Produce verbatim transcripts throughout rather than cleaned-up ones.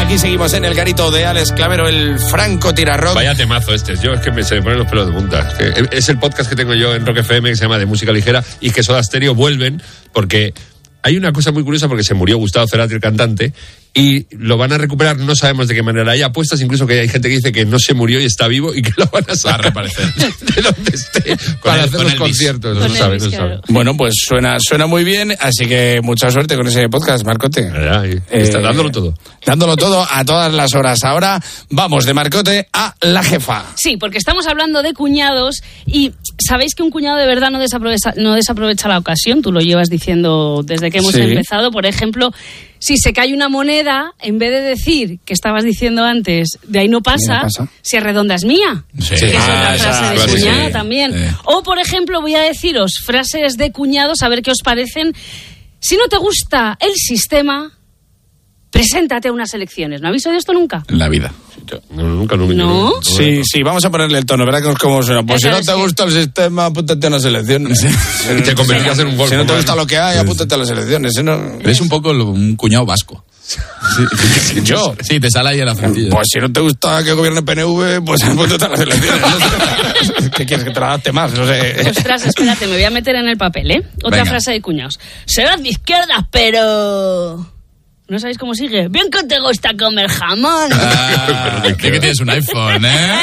aquí seguimos en el garito de Alex Clavero, el Franco Tirarrock. Vaya temazo este, yo es que me, se me ponen los pelos de punta. Es el podcast que tengo yo en Rock F M que se llama De Música Ligera y que Soda Stereo vuelven porque hay una cosa muy curiosa porque se murió Gustavo Cerati, el cantante, y lo van a recuperar, no sabemos de qué manera. Hay apuestas incluso que hay gente que dice que no se murió y está vivo y que lo van a sacar, a reaparecer de donde esté con para el, hacer con los el conciertos. bis. No se sabe, no se sabe. Bueno, pues suena, suena muy bien, así que mucha suerte con ese podcast, Marcote. Ay, está Eh, dándolo todo. Dándolo todo a todas las horas. Ahora vamos de Marcote a la jefa. Sí, porque estamos hablando de cuñados y sabéis que un cuñado de verdad no desaprovecha, no desaprovecha la ocasión. Tú lo llevas diciendo desde que hemos Sí. empezado. Por ejemplo, si se cae una moneda, en vez de decir que estabas diciendo antes, de ahí no pasa, no pasa. si es redonda es mía. Sí. Que es Ah, otra esa, frase de claro, cuñado sí. también. Sí. O, por ejemplo, voy a deciros frases de cuñados, a ver qué os parecen. Si no te gusta el sistema, preséntate a unas elecciones. ¿No habéis oído esto nunca? En la vida. No, nunca, nunca. ¿No? Sí, sí, vamos a ponerle el tono, ¿verdad? Que es como suena. Pues si Eso no te sí. gusta el sistema, apúntate a las elecciones. Te convertirás en un golfo. Si no te man. gusta lo que hay, apúntate a las elecciones. Si no... Eres un poco lo- un cuñado vasco. Sí. ¿Yo? Sí, te sale ahí a la frentilla. Pues si no te gusta que gobierne P N V, pues apúntate a las elecciones. No sé. ¿Qué quieres, que te la adapte más? No sé. Ostras, espérate, me voy a meter en el papel, ¿eh? Otra Venga. frase de cuñados. Serás de izquierdas, pero... ¿No sabéis cómo sigue? Bien que te gusta comer jamón. Ah, ¿qué que tienes un iPhone, eh?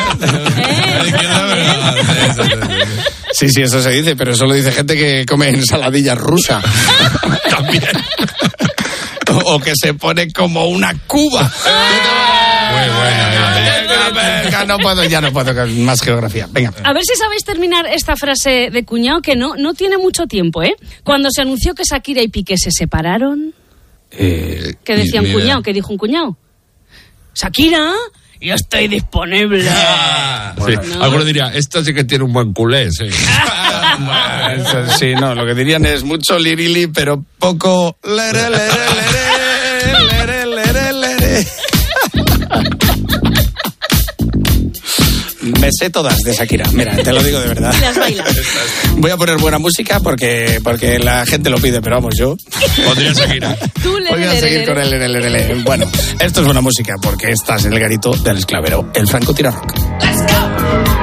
Sí, sí, eso se dice, pero eso lo dice gente que come ensaladilla rusa. También. O que se pone como una cuba. Muy buena. Venga, no puedo, ya no puedo con más geografía. Venga. A ver si sabéis terminar esta frase de cuñado, que no, no tiene mucho tiempo, ¿eh? Cuando se anunció que Shakira y Piqué se separaron, Eh, ¿qué decía Ni- un ni cuñado? idea. ¿Qué dijo un cuñado? Shakira, yo estoy disponible. Sí. Alguno diría, esto sí que tiene un buen culé, sí. Eso sí, no, lo que dirían es mucho lirili, pero poco lere, lere, lere, lere, lere, lere. Me sé todas de Shakira, mira, te lo digo de verdad. Las bailas. Voy a poner buena música porque, porque la gente lo pide, pero vamos, yo Podría Shakira. Tú le voy a seguir con el lere, lere, lere. Bueno, esto es buena música porque estás en el garito del Alex Clavero, el Franco Tirarrock. Let's go.